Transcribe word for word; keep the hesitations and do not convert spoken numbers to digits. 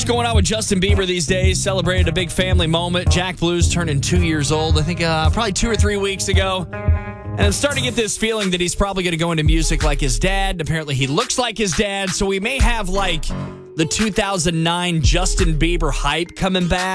going on with Justin Bieber these days. Celebrated a big family moment. Jack Blues turning two years old, I think uh, probably two or three weeks ago. And I'm starting to get this feeling that he's probably going to go into music like his dad. Apparently he looks like his dad, so we may have like the two thousand nine Justin Bieber hype coming back.